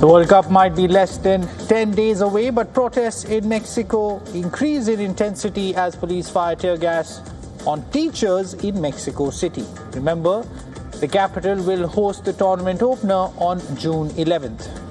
The World Cup might be less than 10 days away, but protests in Mexico increase in intensity as police fire tear gas on teachers in Mexico City. Remember, the capital will host the tournament opener on June 11th.